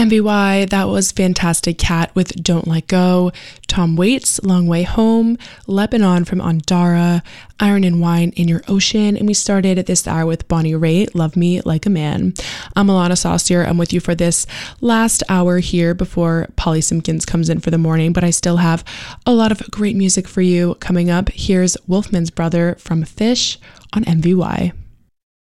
MVY, that was fantastic. Cat with Don't Let Go, Tom Waits, Long Way Home, Lebanon from Andara, Iron and Wine in Your Ocean, and we started this hour with Bonnie Raitt, Love Me Like a Man. I'm Alana Saucier. I'm with you for this last hour here before Polly Simpkins comes in for the morning, but I still have a lot of great music for you coming up. Here's Wolfman's Brother from Fish on MVY.